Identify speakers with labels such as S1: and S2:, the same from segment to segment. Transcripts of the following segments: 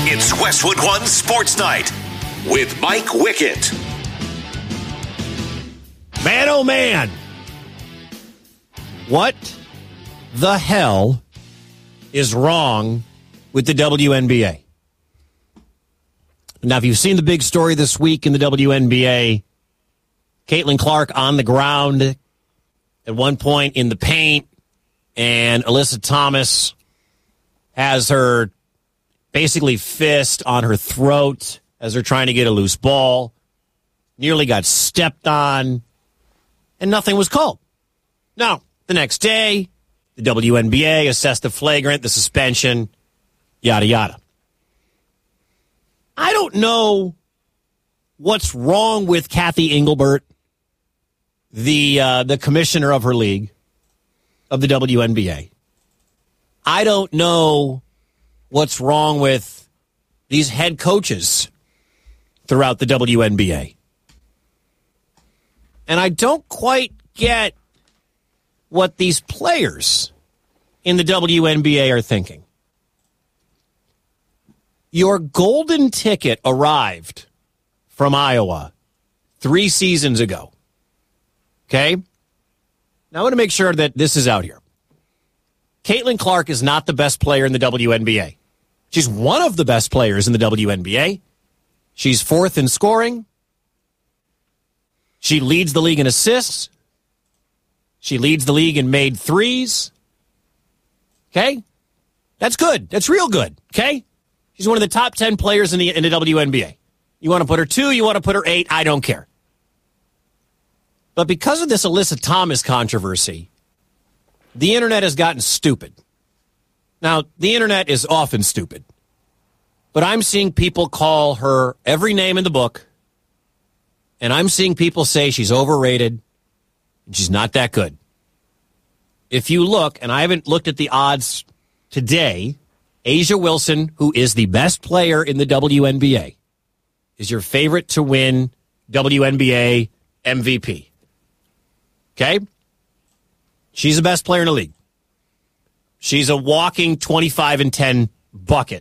S1: It's Westwood One Sports Night with Mike Wickett.
S2: Man, oh man. What the hell is wrong with the WNBA? Now, if you've seen the big story this week in the WNBA, Caitlin Clark on the ground at one point in the paint, and Alyssa Thomas has her basically fist on her throat as they're trying to get a loose ball, nearly got stepped on, and nothing was called. Now, the next day, the WNBA assessed the flagrant, the suspension, yada, yada. I don't know what's wrong with Kathy Engelbert, the commissioner of her league, of the WNBA. I don't know what's wrong with these head coaches throughout the WNBA. And I don't quite get what these players in the WNBA are thinking. Your golden ticket arrived from Iowa 3 seasons ago. Okay? Now I want to make sure that this is out here. Caitlin Clark is not the best player in the WNBA. She's one of the best players in the WNBA. She's 4th in scoring. She leads the league in assists. She leads the league in made threes. Okay? That's good. That's real good. Okay? She's one of the top 10 players in the WNBA. You want to put her 2, you want to put her 8, I don't care. But because of this Alyssa Thomas controversy, the internet has gotten stupid. Now, the internet is often stupid. But I'm seeing people call her every name in the book. And I'm seeing people say she's overrated. And she's not that good. If you look, and I haven't looked at the odds today, A'ja Wilson, who is the best player in the WNBA, is your favorite to win WNBA MVP. Okay? She's the best player in the league. She's a walking 25-10 bucket.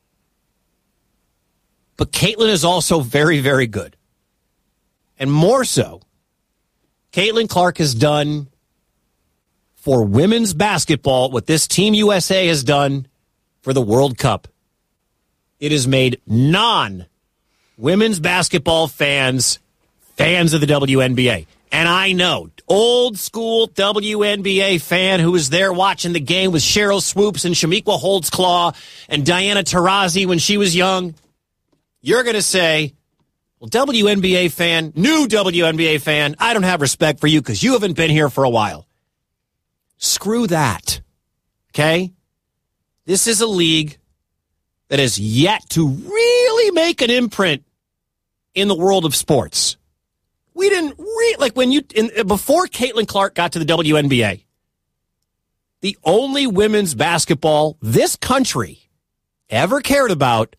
S2: But Caitlin is also very, very good. And more so, Caitlin Clark has done for women's basketball what this Team USA has done for the World Cup. It has made non-women's basketball fans of the WNBA. And I know, old school WNBA fan who was there watching the game with Cheryl Swoops and Shamiqua Holdsclaw and Diana Taurasi when she was young, you're going to say, well, WNBA fan, new WNBA fan, I don't have respect for you because you haven't been here for a while. Screw that. Okay? This is a league that has yet to really make an imprint in the world of sports. We didn't before Caitlin Clark got to the WNBA, the only women's basketball this country ever cared about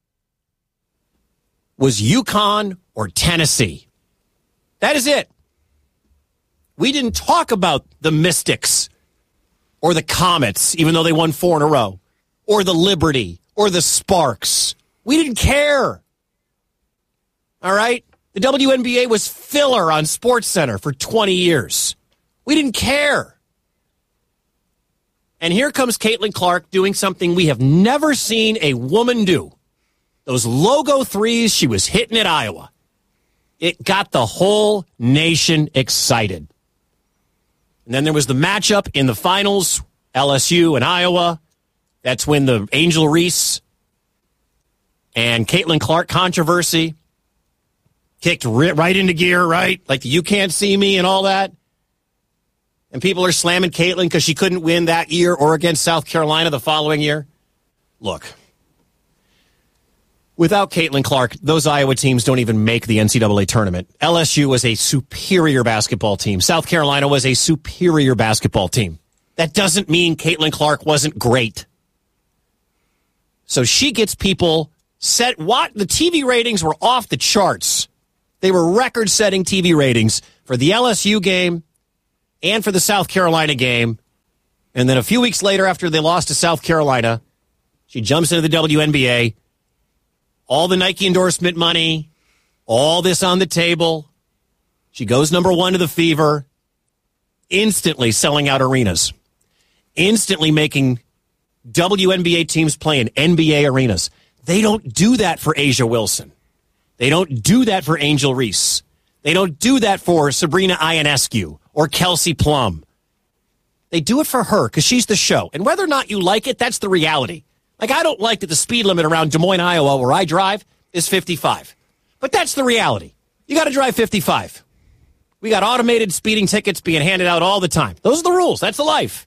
S2: was UConn or Tennessee. That is it. We didn't talk about the Mystics or the Comets, even though they won 4 in a row, or the Liberty or the Sparks. We didn't care. All right? The WNBA was filler on SportsCenter for 20 years. We didn't care. And here comes Caitlin Clark doing something we have never seen a woman do. Those logo threes she was hitting at Iowa. It got the whole nation excited. And then there was the matchup in the finals, LSU and Iowa. That's when the Angel Reese and Caitlin Clark controversy kicked right into gear, right? Like the You Can't See Me and all that. And people are slamming Caitlin because she couldn't win that year or against South Carolina the following year. Look, without Caitlin Clark, those Iowa teams don't even make the NCAA tournament. LSU was a superior basketball team. South Carolina was a superior basketball team. That doesn't mean Caitlin Clark wasn't great. So she gets people set. What? The TV ratings were off the charts. They were record-setting TV ratings for the LSU game and for the South Carolina game. And then a few weeks later, after they lost to South Carolina, she jumps into the WNBA all the Nike endorsement money, all this on the table. She goes number one to the Fever, instantly selling out arenas, instantly making WNBA teams play in NBA arenas. They don't do that for Asia Wilson. They don't do that for Angel Reese. They don't do that for Sabrina Ionescu or Kelsey Plum. They do it for her because she's the show. And whether or not you like it, that's the reality. Like, I don't like that the speed limit around Des Moines, Iowa, where I drive, is 55. But that's the reality. You got to drive 55. We got automated speeding tickets being handed out all the time. Those are the rules. That's the life.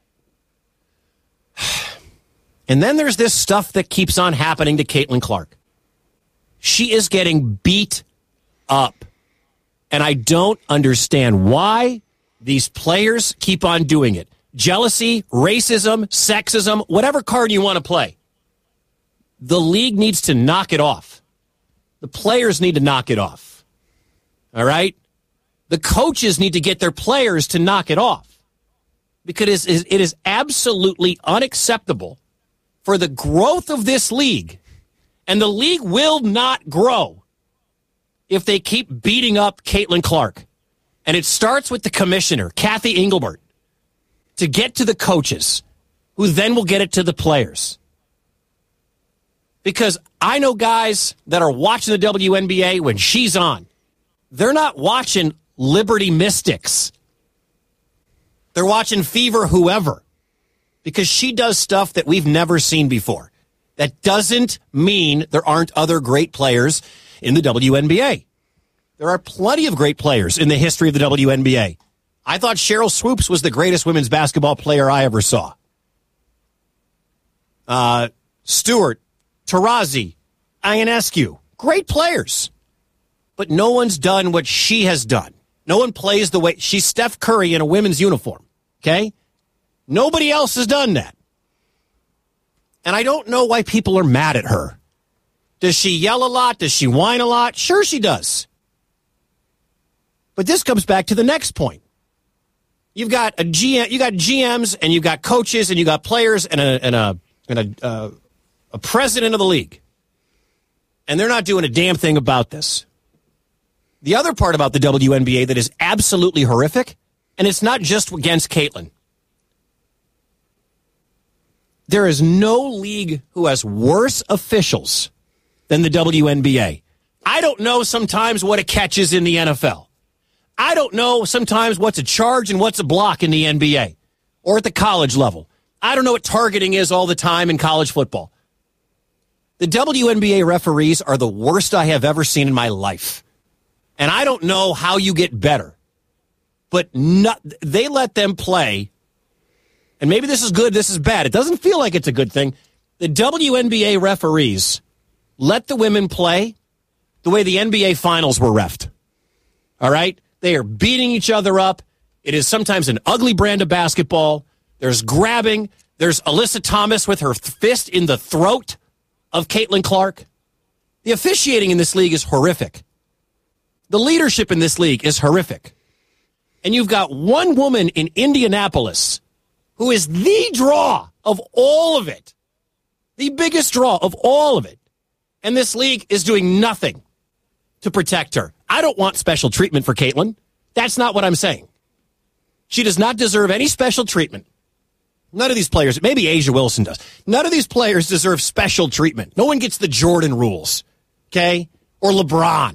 S2: And then there's this stuff that keeps on happening to Caitlin Clark. She is getting beat up. And I don't understand why these players keep on doing it. Jealousy, racism, sexism, whatever card you want to play. The league needs to knock it off. The players need to knock it off. All right? The coaches need to get their players to knock it off. Because it is absolutely unacceptable for the growth of this league. And the league will not grow if they keep beating up Caitlin Clark. And it starts with the commissioner, Kathy Engelbert, to get to the coaches, who then will get it to the players. Because I know guys that are watching the WNBA when she's on. They're not watching Liberty Mystics. They're watching Fever whoever. Because she does stuff that we've never seen before. That doesn't mean there aren't other great players in the WNBA. There are plenty of great players in the history of the WNBA. I thought Cheryl Swoops was the greatest women's basketball player I ever saw. Stewart, Taurasi, Ionescu, great players. But no one's done what she has done. No one plays the way... She's Steph Curry in a women's uniform, okay? Nobody else has done that. And I don't know why people are mad at her. Does she yell a lot? Does she whine a lot? Sure she does. But this comes back to the next point. You've got a GM, you got GMs, and you've got coaches, and you got players, and a president of the league, and they're not doing a damn thing about this. The other part about the WNBA that is absolutely horrific, and it's not just against Caitlin. There is no league who has worse officials than the WNBA. I don't know sometimes what a catch is in the NFL. I don't know sometimes what's a charge and what's a block in the NBA or at the college level. I don't know what targeting is all the time in college football. The WNBA referees are the worst I have ever seen in my life. And I don't know how you get better. But they let them play. And maybe this is good, this is bad. It doesn't feel like it's a good thing. The WNBA referees let the women play the way the NBA finals were reffed. All right? They are beating each other up. It is sometimes an ugly brand of basketball. There's grabbing. There's Alyssa Thomas with her fist in the throat of Caitlin Clark. The officiating in this league is horrific. The leadership in this league is horrific. And you've got one woman in Indianapolis who is the draw of all of it. The biggest draw of all of it. And this league is doing nothing to protect her. I don't want special treatment for Caitlin. That's not what I'm saying. She does not deserve any special treatment. None of these players, maybe Asia Wilson does. None of these players deserve special treatment. No one gets the Jordan rules, okay? Or LeBron.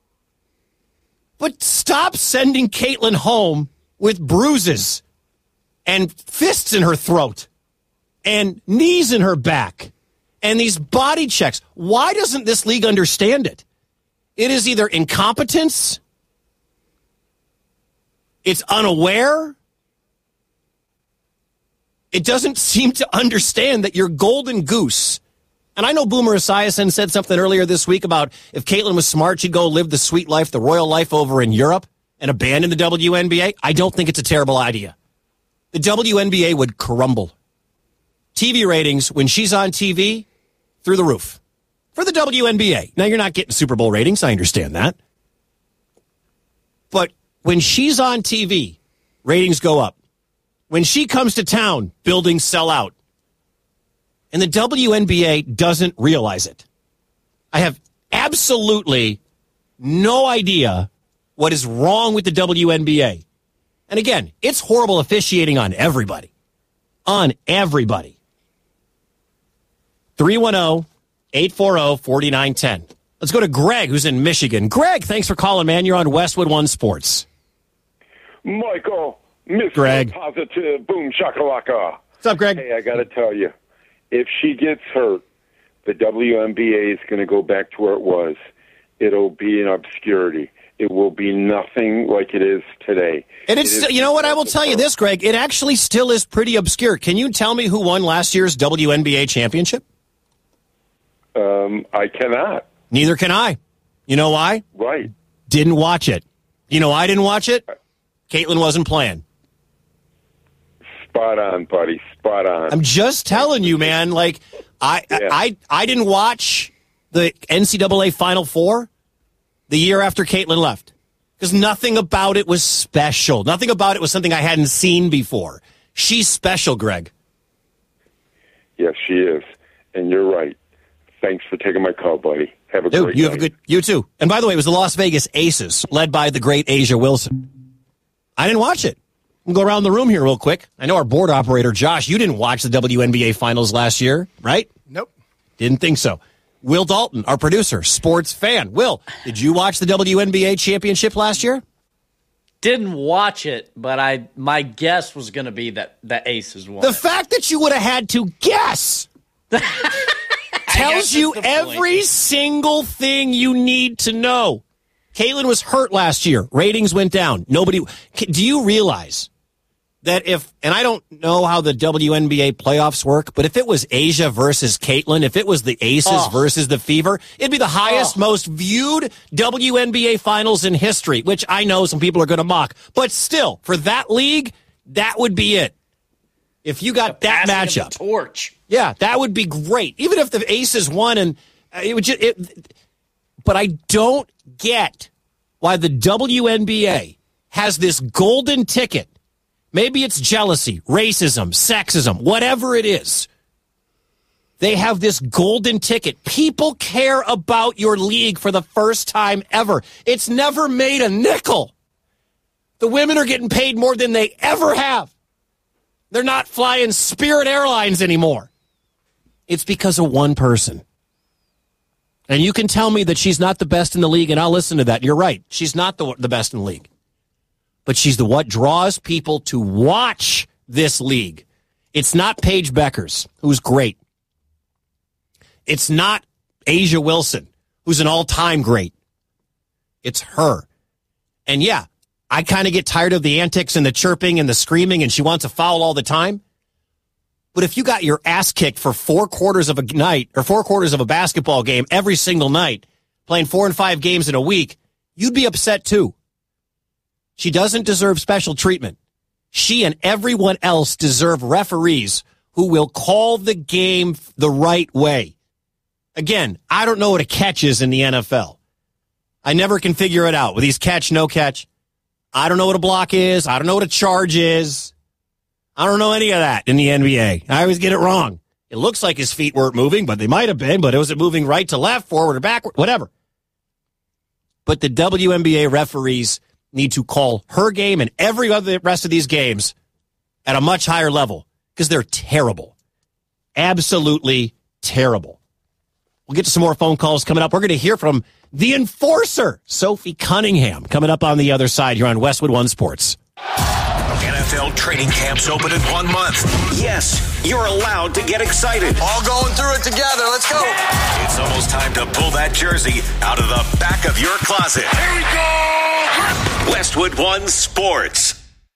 S2: But stop sending Caitlin home with bruises and fists in her throat and knees in her back and these body checks. Why doesn't this league understand it? It is either incompetence, it's unaware, it doesn't seem to understand that your golden goose. And I know Boomer Esiason said something earlier this week about if Caitlin was smart, she'd go live the sweet life, the royal life over in Europe and abandon the WNBA. I don't think it's a terrible idea. The WNBA would crumble. TV ratings, when she's on TV, through the roof. For the WNBA. Now, you're not getting Super Bowl ratings. I understand that. But when she's on TV, ratings go up. When she comes to town, buildings sell out. And the WNBA doesn't realize it. I have absolutely no idea what is wrong with the WNBA. And again, it's horrible officiating on everybody. On everybody. 310-840-4910. Let's go to Greg, who's in Michigan. Greg, thanks for calling, man. You're on Westwood One Sports.
S3: Michael, Mr.
S2: Greg.
S3: Positive, boom shakalaka.
S2: What's up, Greg?
S3: Hey, I got to tell you, if she gets hurt, the WNBA is going to go back to where it was. It'll be in obscurity. It will be nothing like it is today.
S2: And it's, you know what, I will tell you this, Greg. It actually still is pretty obscure. Can you tell me who won last year's WNBA championship?
S3: I cannot.
S2: Neither can I. You know why?
S3: Right.
S2: Didn't watch it. You know why I didn't watch it? Caitlin wasn't playing.
S3: Spot on, buddy. Spot on.
S2: I'm just telling you, man. Like, I didn't watch the NCAA Final Four the year after Caitlin left because nothing about it was special. Nothing about it was something I hadn't seen before. She's special, Greg.
S3: Yes, she is. And you're right. Thanks for taking my call, buddy. Have a great night.
S2: You too. And by the way, it was the Las Vegas Aces led by the great A'ja Wilson. I didn't watch it. We'll go around the room here real quick. I know our board operator, Josh, you didn't watch the WNBA finals last year, right?
S4: Nope.
S2: Didn't think so. Will Dalton, our producer, sports fan. Will, did you watch the WNBA championship last year?
S5: Didn't watch it, but my guess was going to be that the Aces won.
S2: The fact that you would have had to guess tells you every single thing you need to know. Caitlin was hurt last year. Ratings went down. Do you realize that and I don't know how the WNBA playoffs work, but if it was A'ja versus Caitlin, if it was the Aces versus the Fever, it'd be the highest, most viewed WNBA finals in history, which I know some people are going to mock. But still, for that league, that would be it. If you got that matchup.
S5: Torch.
S2: Yeah, that would be great. Even if the Aces won, and it would but I don't get why the WNBA has this golden ticket. Maybe it's jealousy, racism, sexism, whatever it is. They have this golden ticket. People care about your league for the first time ever. It's never made a nickel. The women are getting paid more than they ever have. They're not flying Spirit Airlines anymore. It's because of one person. And you can tell me that she's not the best in the league, and I'll listen to that. You're right. She's not the best in the league. But she's what draws people to watch this league. It's not Paige Beckers, who's great. It's not A'ja Wilson, who's an all-time great. It's her. And yeah, I kind of get tired of the antics and the chirping and the screaming, and she wants a foul all the time. But if you got your ass kicked for 4 quarters of a night or 4 quarters of a basketball game every single night, playing 4 and 5 games in a week, you'd be upset too. She doesn't deserve special treatment. She and everyone else deserve referees who will call the game the right way. Again, I don't know what a catch is in the NFL. I never can figure it out with these catch, no catch. I don't know what a block is. I don't know what a charge is. I don't know any of that in the NBA. I always get it wrong. It looks like his feet weren't moving, but they might have been. But was it moving right to left, forward or backward, whatever. But the WNBA referees need to call her game and every other rest of these games at a much higher level because they're terrible. Absolutely terrible. We'll get to some more phone calls coming up. We're going to hear from the enforcer, Sophie Cunningham, coming up on the other side here on Westwood One Sports.
S1: NFL training camps open in 1 month. Yes, you're allowed to get excited.
S6: All going through it together. Let's go.
S1: It's almost time to pull that jersey out of the back of your closet. Here we go. Westwood One Sports.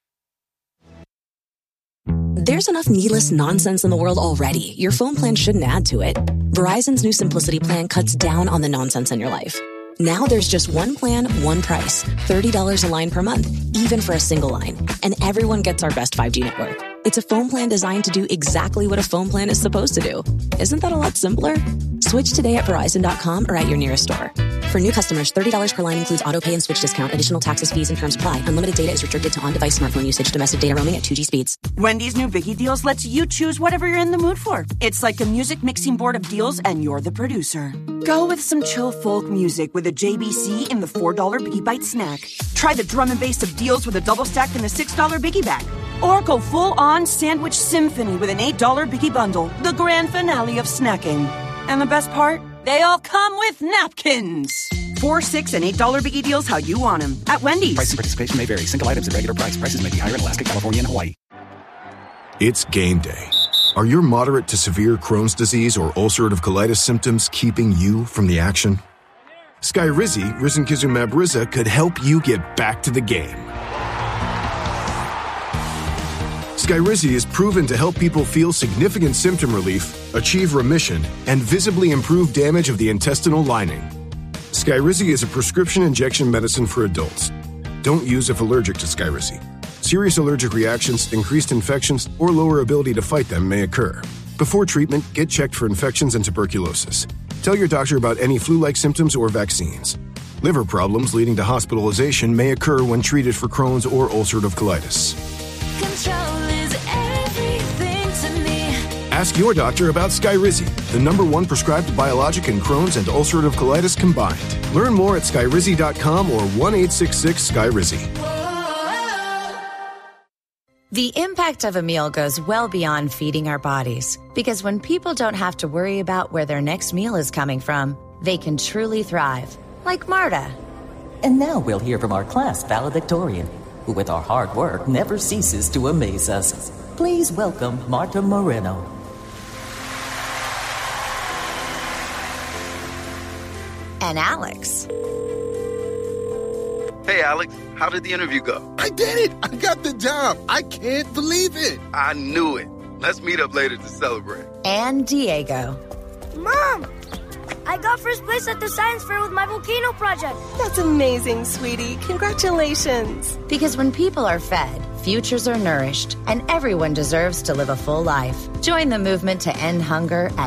S7: There's enough needless nonsense in the world already. Your phone plan shouldn't add to it. Verizon's new Simplicity plan cuts down on the nonsense in your life. Now there's just one plan, one price. $30 a line per month, even for a single line. And everyone gets our best 5G network. It's a phone plan designed to do exactly what a phone plan is supposed to do. Isn't that a lot simpler? Switch today at Verizon.com or at your nearest store. For new customers, $30 per line includes auto pay and switch discount. Additional taxes, fees, and terms apply. Unlimited data is restricted to on-device smartphone usage. Domestic data roaming at 2G speeds.
S4: Wendy's new Biggie Deals lets you choose whatever you're in the mood for. It's like a music mixing board of deals, and you're the producer. Go with some chill folk music with a JBC in the $4 Biggie Bite snack. Try the drum and bass of deals with a double stack in the $6 Biggie Bag. Or go full-on sandwich symphony with an $8 Biggie Bundle, the grand finale of snacking. And the best part? They all come with napkins. $4, $6, and $8 Biggie Deals how you want them at Wendy's.
S8: Price and participation may vary. Single items at regular price. Prices may be higher in Alaska, California, and Hawaii.
S9: It's game day. Are your moderate to severe Crohn's disease or ulcerative colitis symptoms keeping you from the action? Skyrizi, risankizumab Riza, could help you get back to the game. Skyrizi is proven to help people feel significant symptom relief, achieve remission, and visibly improve damage of the intestinal lining. Skyrizi is a prescription injection medicine for adults. Don't use if allergic to Skyrizi. Serious allergic reactions, increased infections, or lower ability to fight them may occur. Before treatment, get checked for infections and tuberculosis. Tell your doctor about any flu-like symptoms or vaccines. Liver problems leading to hospitalization may occur when treated for Crohn's or ulcerative colitis.
S10: Control is everything to me.
S9: Ask your doctor about Skyrizi, the #1 prescribed biologic in Crohn's and ulcerative colitis combined. Learn more at skyrizi.com or 1-866-SKYRIZI.
S11: The impact of a meal goes well beyond feeding our bodies, because when people don't have to worry about where their next meal is coming from, they can truly thrive, like Marta.
S12: And now we'll hear from our class valedictorian, who with our hard work never ceases to amaze us. Please welcome Marta Moreno.
S11: And Alex.
S13: Hey, Alex, how did the interview go?
S14: I did it! I got the job! I can't believe it!
S13: I knew it. Let's meet up later to celebrate.
S11: And Diego.
S15: Mom! I got first place at the science fair with my volcano project.
S16: That's amazing, sweetie. Congratulations.
S11: Because when people are fed, futures are nourished, and everyone deserves to live a full life. Join the movement to end hunger at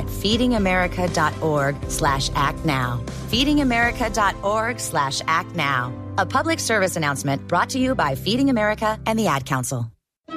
S11: feedingamerica.org/actnow. feedingamerica.org/actnow. A public service announcement brought to you by Feeding America and the Ad Council.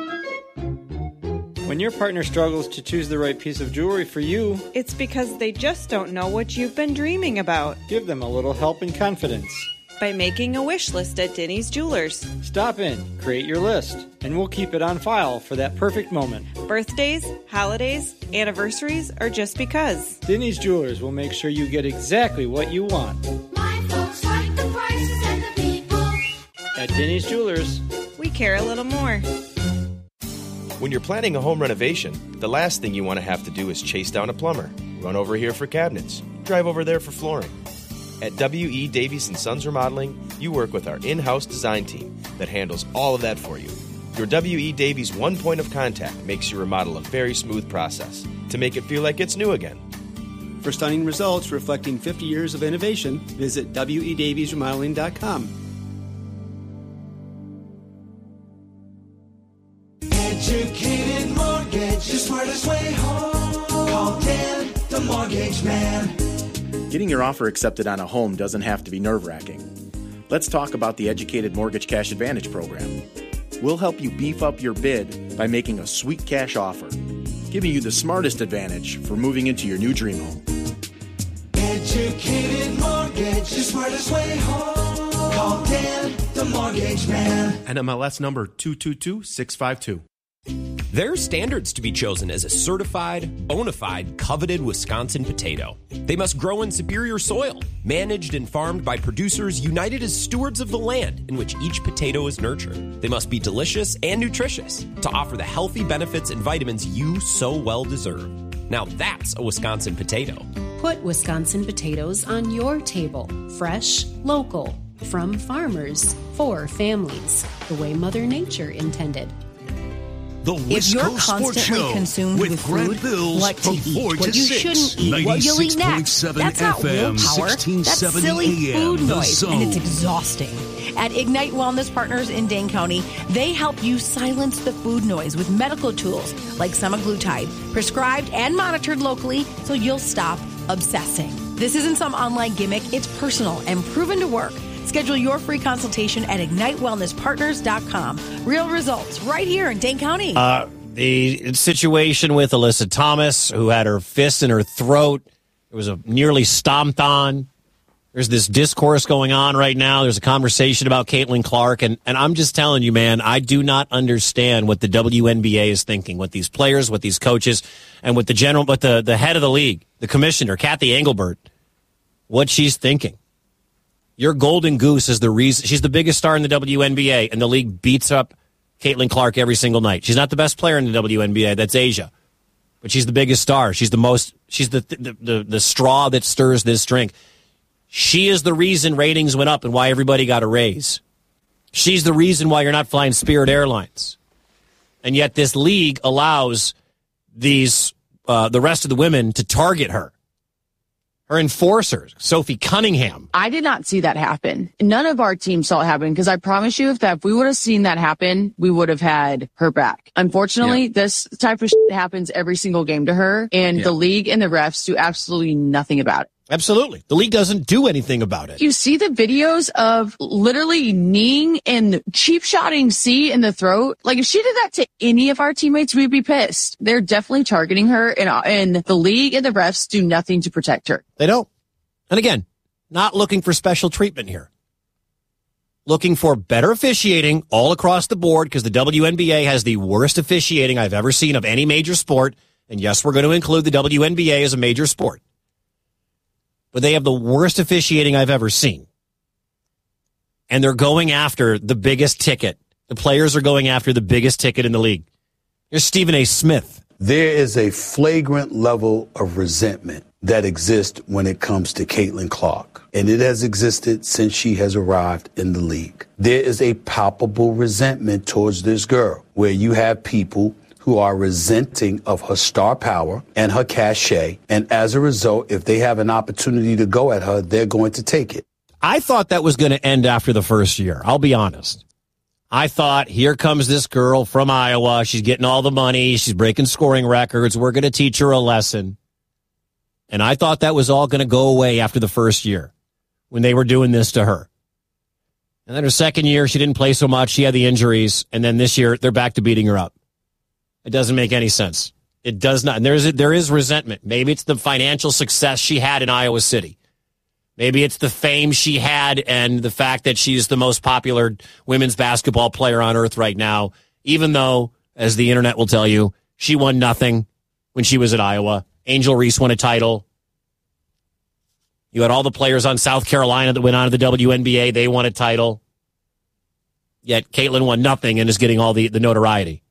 S17: When your partner struggles to choose the right piece of jewelry for you,
S18: it's because they just don't know what you've been dreaming about.
S17: Give them a little help and confidence
S18: by making a wish list at Denny's Jewelers.
S17: Stop in, create your list, and we'll keep it on file for that perfect moment.
S18: Birthdays, holidays, anniversaries, or just because.
S17: Denny's Jewelers will make sure you get exactly what you want.
S10: My folks like the prices and the people.
S17: At Denny's Jewelers,
S18: we care a little more.
S19: When you're planning a home renovation, the last thing you want to have to do is chase down a plumber, run over here for cabinets, drive over there for flooring. At W.E. Davies & Sons Remodeling, you work with our in-house design team that handles all of that for you. Your W.E. Davies one point of contact makes your remodel a very smooth process to make it feel like it's new again.
S20: For stunning results reflecting 50 years of innovation, visit WEDaviesRemodeling.com.
S21: Educated Mortgage, the smartest way home. Call Dan, the Mortgage Man.
S22: Getting your offer accepted on a home doesn't have to be nerve-wracking. Let's talk about the Educated Mortgage Cash Advantage program. We'll help you beef up your bid by making a sweet cash offer, giving you the smartest advantage for moving into your new dream home.
S21: Educated Mortgage, the smartest way home. Call Dan, the Mortgage Man.
S23: NMLS number 222652.
S24: There are standards to be chosen as a certified, bona fide, coveted Wisconsin potato. They must grow in superior soil, managed and farmed by producers united as stewards of the land in which each potato is nurtured. They must be delicious and nutritious to offer the healthy benefits and vitamins you so well deserve. Now that's a Wisconsin potato.
S25: Put Wisconsin potatoes on your table. Fresh, local, from farmers, for families, the way Mother Nature intended.
S26: The West Coast Sports Show with Grant Bills
S27: what
S26: from
S27: to
S26: 4
S27: eat,
S26: to
S27: what you
S26: 6.
S27: shouldn't eat, what you'll eat next. That's not willpower.
S26: 1670
S27: That's silly
S26: AM,
S27: food
S26: The
S27: noise,
S26: Zone.
S27: and it's exhausting. At Ignite Wellness Partners in Dane County, they help you silence the food noise with medical tools like semaglutide, prescribed and monitored locally so you'll stop obsessing. This isn't some online gimmick. It's personal and proven to work. Schedule your free consultation at IgniteWellnessPartners.com. Real results right here in Dane County.
S1: The situation with Alyssa Thomas, who had her fist in her throat, it was nearly stomped on. There's this discourse going on right now. There's a conversation about Caitlin Clark, and I'm just telling you, man, I do not understand what the WNBA is thinking, what these players, what these coaches, and what the head of the league, the commissioner, Kathy Engelbert, what she's thinking. Your golden goose is the reason. She's the biggest star in the WNBA, and the league beats up Caitlin Clark every single night. She's not the best player in the WNBA. That's Asia. But she's the biggest star. She's the straw that stirs this drink. She is the reason ratings went up and why everybody got a raise. She's the reason why you're not flying Spirit Airlines. And yet this league allows the rest of the women to target her. Her enforcers, Sophie Cunningham.
S2: I did not see that happen. None of our team saw it happen because I promise you if we would have seen that happen, we would have had her back. Unfortunately, this type of shit happens every single game to her, and the league and the refs do absolutely nothing about it.
S1: Absolutely. The league doesn't do anything about it.
S2: You see the videos of literally kneeing and cheap shotting C in the throat. Like, if she did that to any of our teammates, we'd be pissed. They're definitely targeting her, and the league and the refs do nothing to protect her.
S1: They don't. And again, not looking for special treatment here. Looking for better officiating all across the board because the WNBA has the worst officiating I've ever seen of any major sport. And yes, we're going to include the WNBA as a major sport. But they have the worst officiating I've ever seen. And they're going after the biggest ticket. The players are going after the biggest ticket in the league. Here's Stephen A. Smith.
S3: There is a flagrant level of resentment that exists when it comes to Caitlin Clark. And it has existed since she has arrived in the league. There is a palpable resentment towards this girl, where you have people who are resenting of her star power and her cachet. And as a result, if they have an opportunity to go at her, they're going to take it.
S1: I thought that was going to end after the first year. I'll be honest. I thought, here comes this girl from Iowa. She's getting all the money. She's breaking scoring records. We're going to teach her a lesson. And I thought that was all going to go away after the first year when they were doing this to her. And then her second year, she didn't play so much. She had the injuries. And then this year, they're back to beating her up. It doesn't make any sense. It does not. And there is resentment. Maybe it's the financial success she had in Iowa City. Maybe it's the fame she had and the fact that she's the most popular women's basketball player on earth right now, even though, as the internet will tell you, she won nothing when she was at Iowa. Angel Reese won a title. You had all the players on South Carolina that went on to the WNBA. They won a title. Yet Caitlin won nothing and is getting all the notoriety.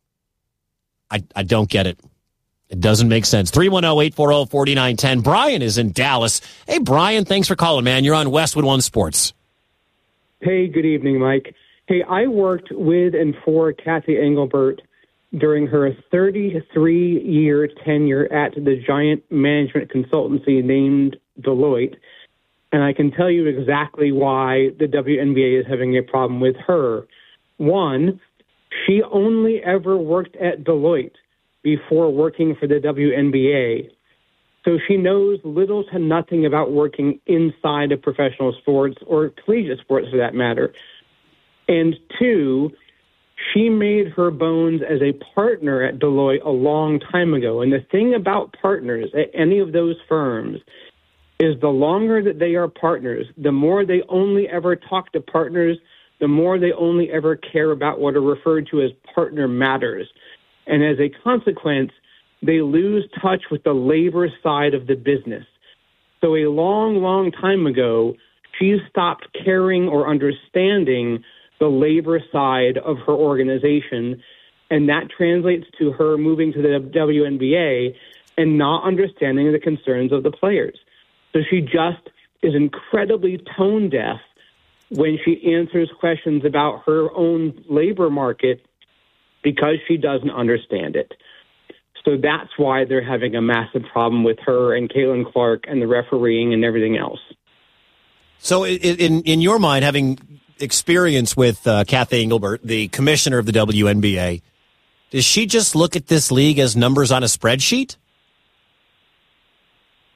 S1: I don't get it. It doesn't make sense. 310-840-4910. Brian is in Dallas. Hey, Brian, thanks for calling, man. You're on Westwood One Sports.
S4: Hey, good evening, Mike. Hey, I worked with and for Kathy Engelbert during her 33-year tenure at the giant management consultancy named Deloitte, and I can tell you exactly why the WNBA is having a problem with her. One, she only ever worked at Deloitte before working for the WNBA. So she knows little to nothing about working inside of professional sports or collegiate sports for that matter. And two, she made her bones as a partner at Deloitte a long time ago. And the thing about partners at any of those firms is the longer that they are partners, the more they only ever talk to partners, the more they only ever care about what are referred to as partner matters. And as a consequence, they lose touch with the labor side of the business. So a long, long time ago, she stopped caring or understanding the labor side of her organization, and that translates to her moving to the WNBA and not understanding the concerns of the players. So she just is incredibly tone deaf when she answers questions about her own labor market because she doesn't understand it. So that's why they're having a massive problem with her and Caitlin Clark and the refereeing and everything else.
S1: So in your mind, having experience with Kathy Engelbert, the commissioner of the WNBA, does she just look at this league as numbers on a spreadsheet?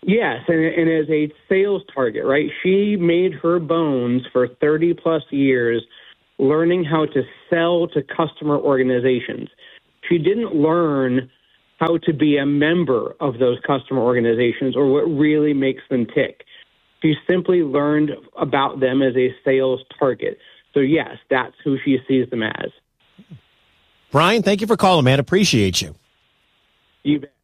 S4: Yes, and as a sales target, right? She made her bones for 30-plus years learning how to sell to customer organizations. She didn't learn how to be a member of those customer organizations or what really makes them tick. She simply learned about them as a sales target. So, yes, that's who she sees them as.
S1: Brian, thank you for calling, man. Appreciate you.
S4: You bet.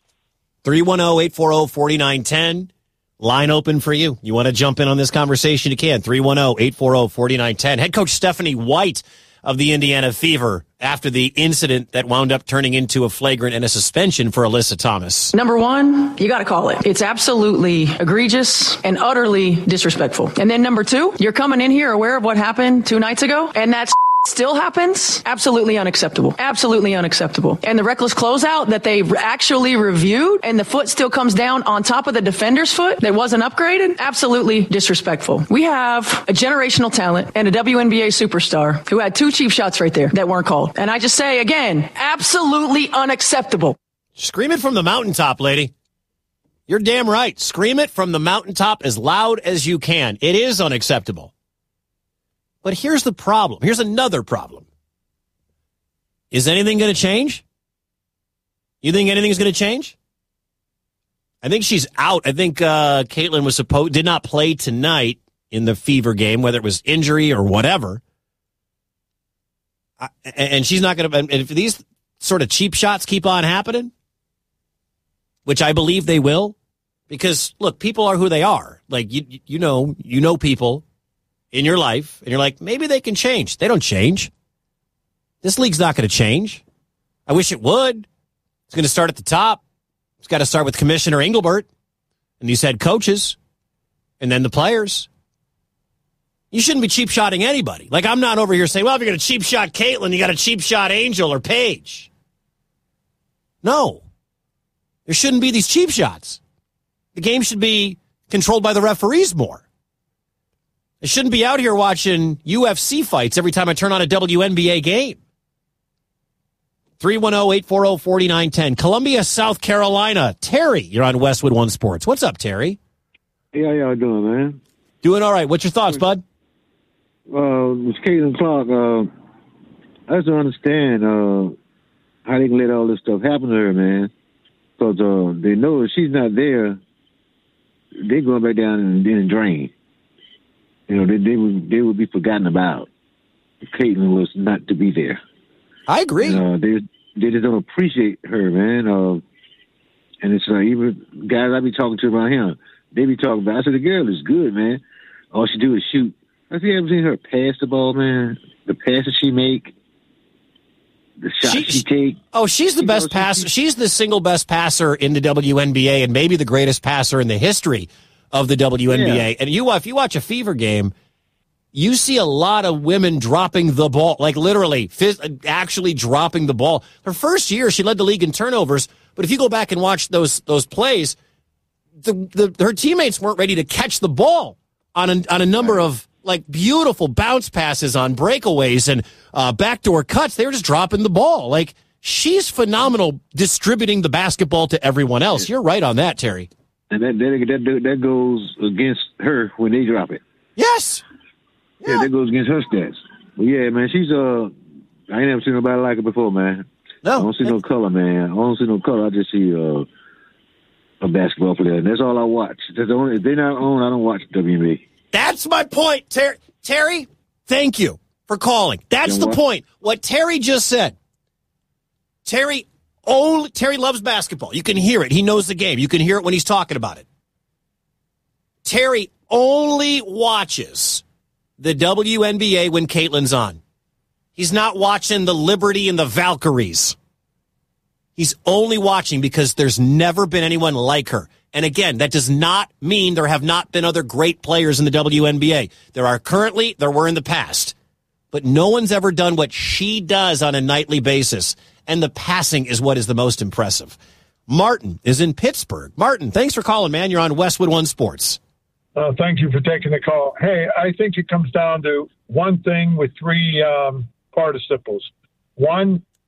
S1: 310-840-4910. Line open for you. You want to jump in on this conversation? You can. 310-840-4910. Head coach Stephanie White of the Indiana Fever after the incident that wound up turning into a flagrant and a suspension for Alyssa Thomas.
S27: Number one, you got to call it. It's absolutely egregious and utterly disrespectful. And then number two, you're coming in here aware of what happened 2 nights ago, and that's still happens. Absolutely unacceptable. Absolutely unacceptable. And the reckless closeout that they actually reviewed and the foot still comes down on top of the defender's foot that wasn't upgraded. Absolutely disrespectful. We have a generational talent and a WNBA superstar who had 2 cheap shots right there that weren't called. And I just say again, absolutely unacceptable.
S1: Scream it from the mountaintop, lady. You're damn right. Scream it from the mountaintop as loud as you can. It is unacceptable. But here's the problem. Here's another problem. Is anything going to change? You think anything's going to change? I think she's out. I think Caitlin did not play tonight in the Fever game, whether it was injury or whatever. And she's not going to. And if these sort of cheap shots keep on happening, which I believe they will, because look, people are who they are. Like you know people in your life, and you're like, maybe they can change. They don't change. This league's not going to change. I wish it would. It's going to start at the top. It's got to start with Commissioner Engelbert and these head coaches and then the players. You shouldn't be cheap-shotting anybody. Like, I'm not over here saying, well, if you're going to cheap-shot Caitlin, you got to cheap-shot Angel or Paige. No. There shouldn't be these cheap shots. The game should be controlled by the referees more. I shouldn't be out here watching UFC fights every time I turn on a WNBA game. 310-840-4910. Columbia, South Carolina. Terry, you're on Westwood One Sports. What's up, Terry?
S5: Hey, how y'all doing, man?
S1: Doing all right. What's your thoughts, bud?
S5: It's Caitlin Clark. I just don't understand how they can let all this stuff happen to her, man. Because they know if she's not there, they're going back down and drain. You know, they would be forgotten about if Caitlin was not to be there.
S1: I agree.
S5: They just don't appreciate her, man. And it's even guys I be talking to around here, they be talking about. I said the girl is good, man. All she do is shoot. Have you ever seen her pass the ball, man? The passes she make, the shots she take.
S1: Oh, she's the best passer. She's the single best passer in the WNBA, and maybe the greatest passer in the history of the WNBA. Yeah. And if you watch a Fever game, you see a lot of women dropping the ball, like literally, actually dropping the ball. Her first year, she led the league in turnovers, but if you go back and watch those plays, her teammates weren't ready to catch the ball on a number of like beautiful bounce passes on breakaways and backdoor cuts. They were just dropping the ball. Like, she's phenomenal distributing the basketball to everyone else. You're right on that, Terry.
S5: And that goes against her when they drop it.
S1: Yes.
S5: Yeah, that goes against her stats. But yeah, man, she's I ain't never seen nobody like her before, man.
S1: No.
S5: I don't see no color, man. I don't see no color. I just see a basketball player. And that's all I watch. If they're not on, I don't watch WNBA. That's
S1: my point, Terry. Thank you for calling. That's the point. What Terry just said. Terry loves basketball. You can hear it. He knows the game. You can hear it when he's talking about it. Terry only watches the WNBA when Caitlin's on. He's not watching the Liberty and the Valkyries. He's only watching because there's never been anyone like her. And again, that does not mean there have not been other great players in the WNBA. There were in the past. But no one's ever done what she does on a nightly basis. And the passing is what is the most impressive. Martin is in Pittsburgh. Martin, thanks for calling, man. You're on Westwood One Sports.
S6: Thank you for taking the call. Hey, I think it comes down to one thing with three participles. One,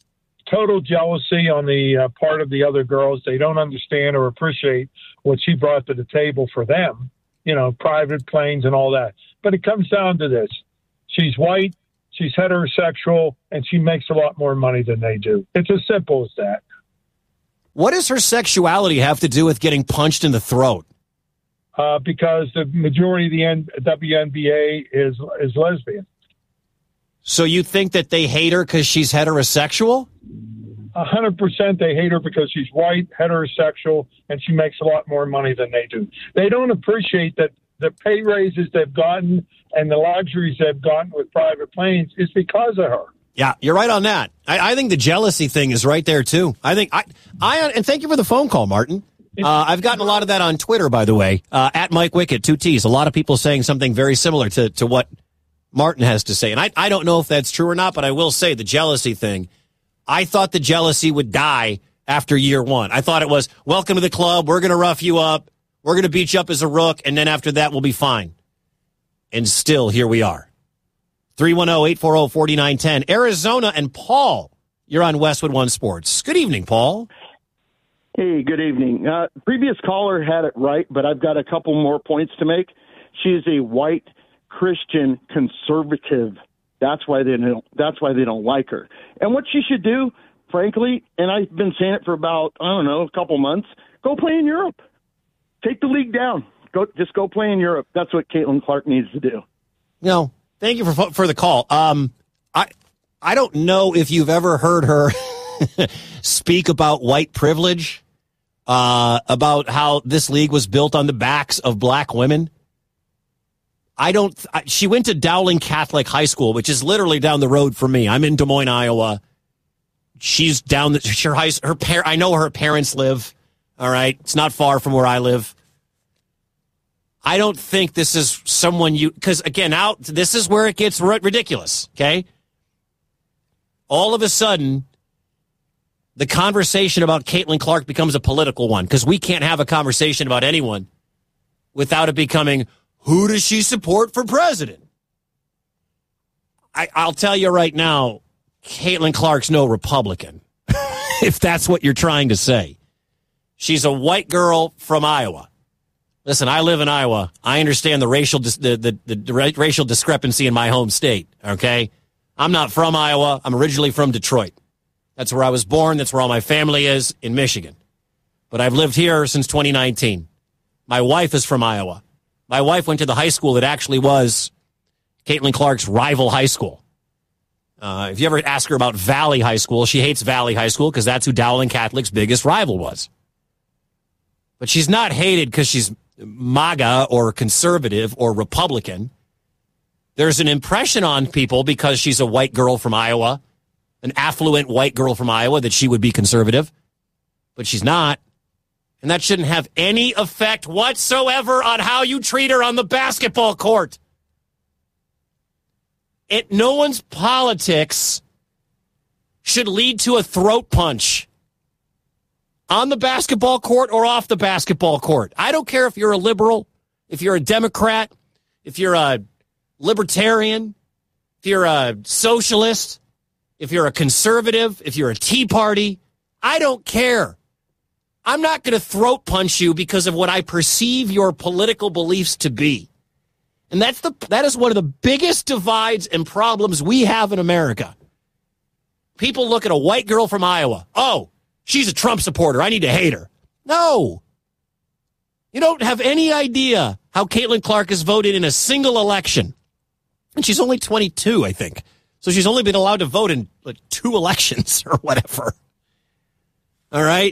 S6: total jealousy on the part of the other girls. They don't understand or appreciate what she brought to the table for them, private planes and all that. But it comes down to this. She's white, she's heterosexual, and she makes a lot more money than they do. It's as simple as that.
S1: What does her sexuality have to do with getting punched in the throat?
S6: Because the majority of the WNBA is lesbian.
S1: So you think that they hate her because she's heterosexual?
S6: 100% they hate her because she's white, heterosexual, and she makes a lot more money than they do. They don't appreciate that the pay raises they've gotten and the luxuries they've gotten with private planes is because of her.
S1: Yeah, you're right on that. I think the jealousy thing is right there, too. And thank you for the phone call, Martin. I've gotten a lot of that on Twitter, by the way, at Mike Wickett, 2 T's. A lot of people saying something very similar to what Martin has to say. And I don't know if that's true or not, but I will say the jealousy thing. I thought the jealousy would die after year one. I thought it was, welcome to the club. We're going to rough you up. We're going to beat you up as a rook. And then after that, we'll be fine. And still, here we are. 310-840-4910. Arizona and Paul, you're on Westwood One Sports. Good evening, Paul.
S7: Hey, good evening. Previous caller had it right, but I've got a couple more points to make. She is a white Christian conservative. That's why they don't like her. And what she should do, frankly, and I've been saying it for about, a couple months, go play in Europe. Take the league down. Just go play in Europe. That's what Caitlin Clark needs to do.
S1: No, thank you for the call. I don't know if you've ever heard her speak about white privilege, about how this league was built on the backs of black women. She went to Dowling Catholic High School, which is literally down the road from me. I'm in Des Moines, Iowa. She's down I know where her parents live. All right. It's not far from where I live. I don't think this is someone because again, this is where it gets ridiculous. Okay. All of a sudden, the conversation about Caitlin Clark becomes a political one because we can't have a conversation about anyone without it becoming, who does she support for president? I'll tell you right now, Caitlin Clark's no Republican, if that's what you're trying to say. She's a white girl from Iowa. Listen, I live in Iowa. I understand the racial racial discrepancy in my home state, okay? I'm not from Iowa. I'm originally from Detroit. That's where I was born. That's where all my family is, in Michigan. But I've lived here since 2019. My wife is from Iowa. My wife went to the high school that actually was Caitlin Clark's rival high school. If you ever ask her about Valley High School, she hates Valley High School because that's who Dowling Catholic's biggest rival was. But she's not hated because she's MAGA or conservative or Republican. There's an impression on people because she's a white girl from Iowa, an affluent white girl from Iowa, that she would be conservative. But she's not. And that shouldn't have any effect whatsoever on how you treat her on the basketball court. No one's politics should lead to a throat punch on the basketball court or off the basketball court. I don't care if you're a liberal, if you're a Democrat, if you're a libertarian, if you're a socialist, if you're a conservative, if you're a Tea Party. I don't care. I'm not going to throat punch you because of what I perceive your political beliefs to be. And that is one of the biggest divides and problems we have in America. People look at a white girl from Iowa. Oh, she's a Trump supporter. I need to hate her. No. You don't have any idea how Caitlin Clark has voted in a single election. And she's only 22, I think. So she's only been allowed to vote in 2 elections or whatever. All right?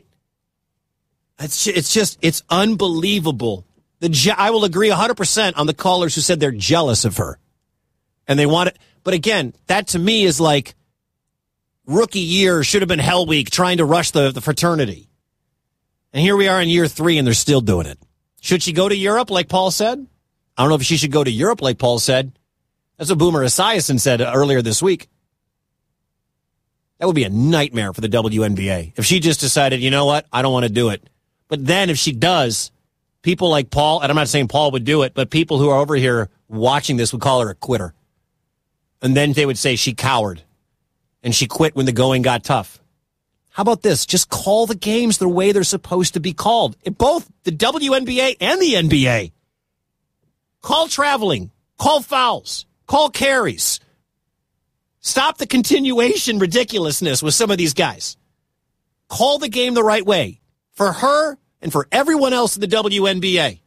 S1: It's unbelievable. I will agree 100% on the callers who said they're jealous of her. And they want it. But again, that to me is like rookie year should have been Hell Week trying to rush the fraternity. And here we are in year 3 and they're still doing it. Should she go to Europe like Paul said? I don't know if she should go to Europe like Paul said. That's what Boomer Esiason said earlier this week. That would be a nightmare for the WNBA. If she just decided, you know what, I don't want to do it. But then if she does, people like Paul, and I'm not saying Paul would do it, but people who are over here watching this would call her a quitter. And then they would say she cowered. And she quit when the going got tough. How about this? Just call the games the way they're supposed to be called. In both the WNBA and the NBA. Call traveling. Call fouls. Call carries. Stop the continuation ridiculousness with some of these guys. Call the game the right way. For her and for everyone else in the WNBA.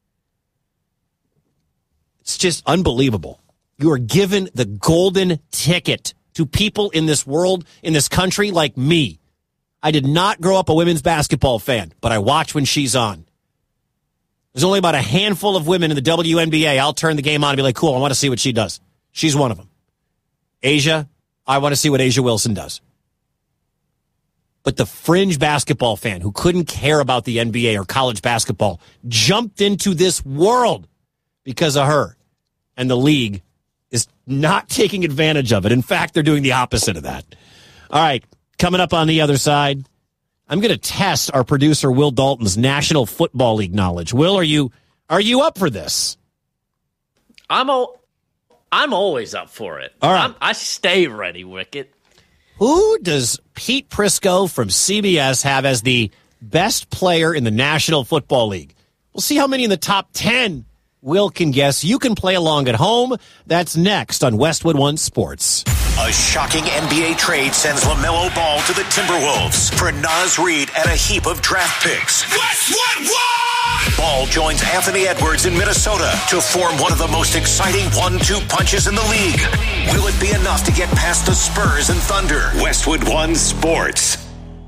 S1: It's just unbelievable. You are given the golden ticket to people in this world, in this country like me. I did not grow up a women's basketball fan, but I watch when she's on. There's only about a handful of women in the WNBA. I'll turn the game on and be like, cool, I want to see what she does. She's one of them. Asia, I want to see what Asia Wilson does. But the fringe basketball fan who couldn't care about the NBA or college basketball jumped into this world because of her. And the league is not taking advantage of it. In fact, they're doing the opposite of that. All right, coming up on the other side, I'm going to test our producer Will Dalton's National Football League knowledge. Will, are you up for this?
S8: I'm always up for it.
S1: All right.
S8: I stay ready, Wicket.
S1: Who does Pete Prisco from CBS have as the best player in the National Football League? We'll see how many in the top 10 Will can guess. You can play along at home. That's next on Westwood One Sports.
S9: A shocking NBA trade sends LaMelo Ball to the Timberwolves for Naz Reid and a heap of draft picks. Westwood One! Ball joins Anthony Edwards in Minnesota to form one of the most exciting 1-2 punches in the league. Will it be enough to get past the Spurs and Thunder? Westwood One Sports.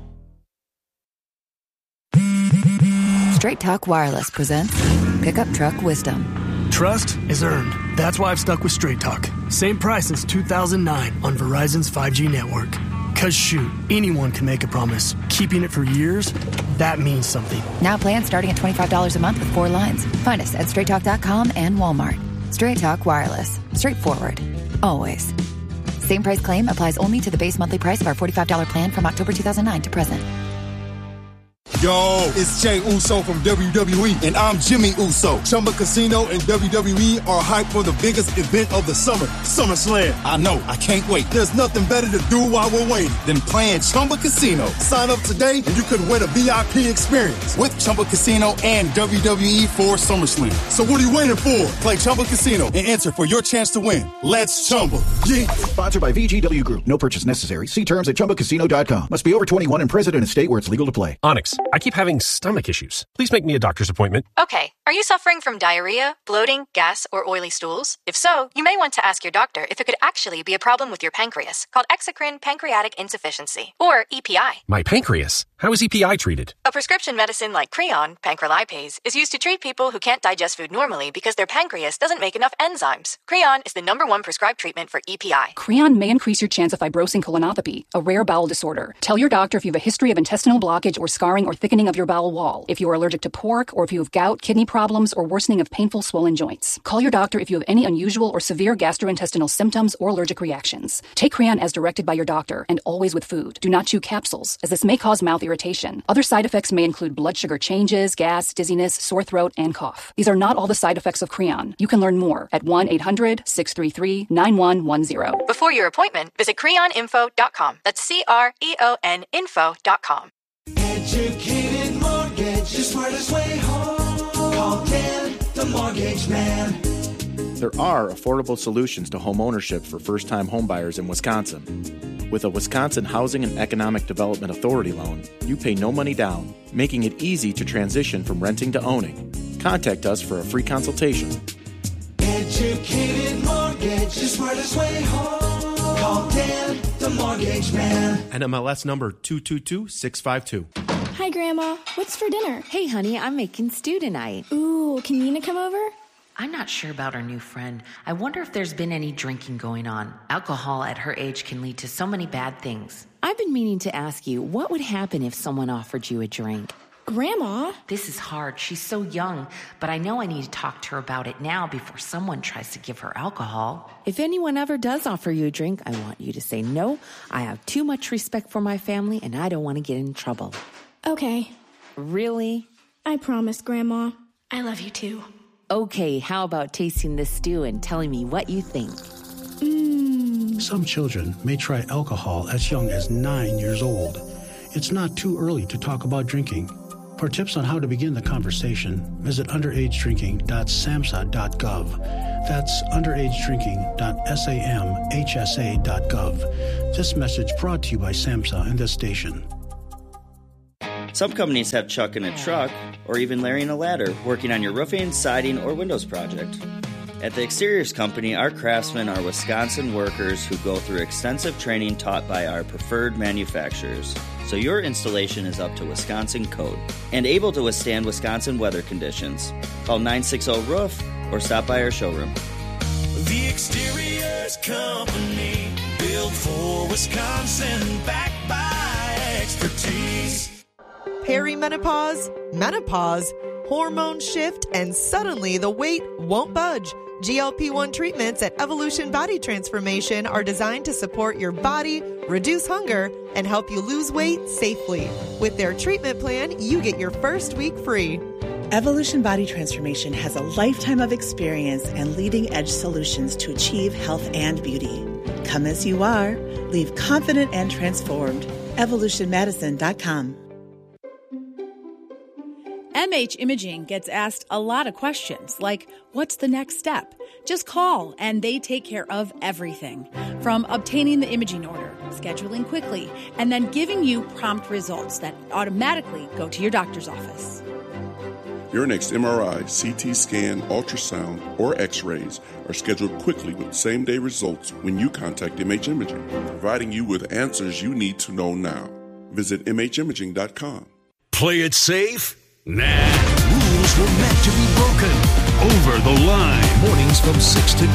S12: Straight Talk Wireless presents Pickup Truck Wisdom.
S13: Trust is earned. That's why I've stuck with Straight Talk. Same price since 2009 on Verizon's 5G network. Cause shoot, anyone can make a promise. Keeping it for years, that means something.
S12: Now plans starting at $25 a month with 4 lines. Find us at straighttalk.com and Walmart. Straight Talk Wireless. Straightforward. Always. Same price claim applies only to the base monthly price of our $45 plan from October 2009 to present.
S14: Yo, it's Jey Uso from WWE, and I'm Jimmy Uso. Chumba Casino and WWE are hyped for the biggest event of the summer, SummerSlam. I know, I can't wait. There's nothing better to do while we're waiting than playing Chumba Casino. Sign up today, and you could win a VIP experience with Chumba Casino and WWE for SummerSlam. So what are you waiting for? Play Chumba Casino and enter for your chance to win. Let's Chumba. Yeah.
S15: Sponsored by VGW Group. No purchase necessary. See terms at ChumbaCasino.com. Must be over 21 and present in a state where it's legal to play.
S16: Onyx, I keep having stomach issues. Please make me a doctor's appointment.
S28: Okay, are you suffering from diarrhea, bloating, gas, or oily stools? If so, you may want to ask your doctor if it could actually be a problem with your pancreas, called exocrine pancreatic insufficiency, or EPI.
S16: My pancreas? How is EPI treated?
S28: A prescription medicine like Creon, pancrelipase, is used to treat people who can't digest food normally because their pancreas doesn't make enough enzymes. Creon is the #1 prescribed treatment for EPI.
S29: Creon may increase your chance of fibrosing colonopathy, a rare bowel disorder. Tell your doctor if you have a history of intestinal blockage or scarring or thickening of your bowel wall, if you are allergic to pork, or if you have gout, kidney problems, or worsening of painful swollen joints. Call your doctor if you have any unusual or severe gastrointestinal symptoms or allergic reactions. Take Creon as directed by your doctor, and always with food. Do not chew capsules, as this may cause mouth irritation. Other side effects may include blood sugar changes, gas, dizziness, sore throat, and cough. These are not all the side effects of Creon. You can learn more at 1-800-633-9110.
S28: Before your appointment, visit creoninfo.com. That's CREON info.com.
S21: Educated mortgage, the smartest way home. Call Dan, the mortgage man.
S22: There are affordable solutions to home ownership for first-time homebuyers in Wisconsin. With a Wisconsin Housing and Economic Development Authority loan, you pay no money down, making it easy to transition from renting to owning. Contact us for a free consultation.
S21: Educated mortgage, the smartest way home. Call Dan, the mortgage man.
S23: NMLS number 222652.
S30: Hi, Grandma. What's for dinner?
S31: Hey, honey, I'm making stew tonight.
S30: Ooh, can Nina come over?
S31: I'm not sure about our new friend. I wonder if there's been any drinking going on. Alcohol at her age can lead to so many bad things. I've been meaning to ask you, what would happen if someone offered you a drink?
S30: Grandma?
S31: This is hard. She's so young, but I know I need to talk to her about it now before someone tries to give her alcohol. If anyone ever does offer you a drink, I want you to say no. I have too much respect for my family, and I don't want to get in trouble.
S30: Okay.
S31: Really?
S30: I promise, Grandma. I love you too.
S31: Okay, how about tasting this stew and telling me what you think?
S32: Some children may try alcohol as young as 9 years old.
S2: it's not too early to talk about drinking. For tips on how to begin the conversation, visit underagedrinking.samhsa.gov. That's underagedrinking.samhsa.gov. This message brought to you by SAMHSA and this station.
S3: Some companies have Chuck in a truck, or even Larry in a ladder, working on your roofing, siding, or windows project. At the Exteriors Company, our craftsmen are Wisconsin workers who go through extensive training taught by our preferred manufacturers, so your installation is up to Wisconsin code and able to withstand Wisconsin weather conditions. Call 960-ROOF or stop by our showroom.
S21: The Exteriors Company, built for Wisconsin, backed by expertise.
S10: Perimenopause, menopause, hormone shift, and suddenly the weight won't budge. GLP-1 treatments at Evolution Body Transformation are designed to support your body, reduce hunger, and help you lose weight safely. With their treatment plan, you get your first week free.
S11: Evolution Body Transformation has a lifetime of experience and leading-edge solutions to achieve health and beauty. Come as you are. Leave confident and transformed. EvolutionMedicine.com.
S17: MH Imaging gets asked a lot of questions, like, what's the next step? Just call, and they take care of everything. From obtaining the imaging order, scheduling quickly, and then giving you prompt results that automatically go to your doctor's office.
S18: Your next MRI, CT scan, ultrasound, or X-rays are scheduled quickly with same-day results when you contact MH Imaging, providing you with answers you need to know now. Visit MHimaging.com.
S19: Play it safe? Nah. Rules were meant to be broken. Over the Line. Mornings from 6 to